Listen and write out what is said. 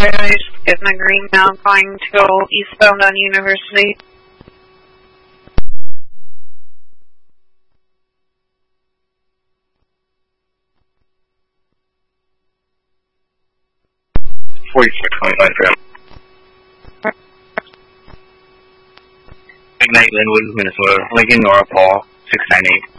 getting a green now, going to go eastbound on University. Ignite Linwood, Minnesota. Lincoln Nora Paul 698.